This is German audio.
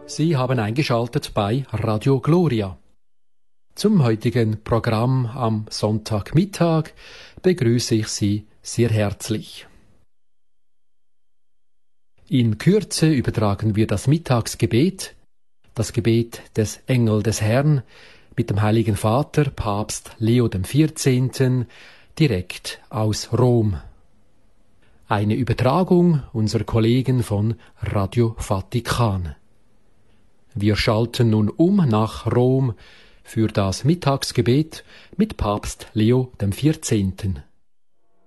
Sie haben eingeschaltet bei Radio Gloria. Zum heutigen Programm am Sonntagmittag begrüße ich Sie sehr herzlich. In Kürze übertragen wir das Mittagsgebet, das Gebet des Engel des Herrn, mit dem Heiligen Vater, Papst Leo XIV., direkt aus Rom. Eine Übertragung unserer Kollegen von Radio Vatikan. Wir schalten nun um nach Rom für das Mittagsgebet mit Papst Leo XIV.